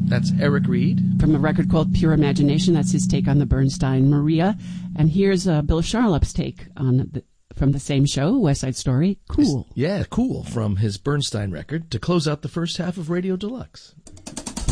That's Eric Reed. From a record called Pure Imagination. That's his take on the Bernstein Maria. And here's Bill Charlap's take on from the same show, West Side Story, Cool. Yeah, Cool, from his Bernstein record, to close out the first half of Radio Deluxe.